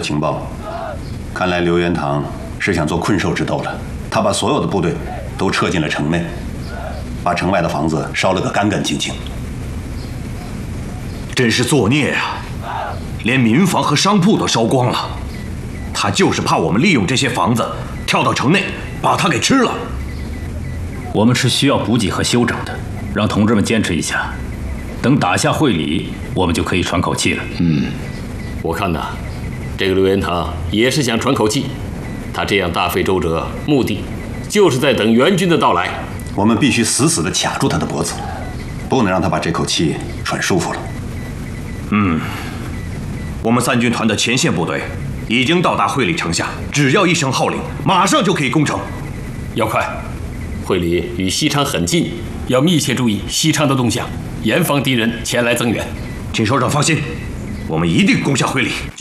情报，看来刘元堂是想做困兽之斗了。他把所有的部队都撤进了城内，把城外的房子烧了个干干净净。 真是作孽呀！连民房和商铺都烧光了。他就是怕我们利用这些房子跳到城内，把它给吃了。 我们是需要补给和休整的，让同志们坚持一下。等打下会理，我们就可以喘口气了。 我看呐，这个刘元堂也是想喘口气。他这样大费周折，目的就是在等援军的到来。 我们必须死死地卡住他的脖子，不能让他把这口气喘舒服了。 我们3军团的前线部队已经到达会理城下，只要一声号令，马上就可以攻城。 要快，会理与西昌很近，要密切注意西昌的动向，严防敌人前来增援。 请首长放心，我们一定攻下会理。